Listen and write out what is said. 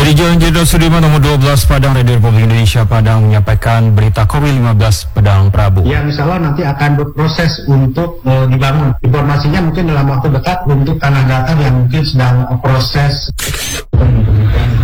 Jalan Jenderal Sudirman nomor 12 Padang, Radio Republik Indonesia Padang menyampaikan berita COVID-15 Padang Prabu. Yang insya Allah nanti akan berproses untuk dibangun. Informasinya mungkin dalam waktu dekat untuk tanah datar yang mungkin sedang proses.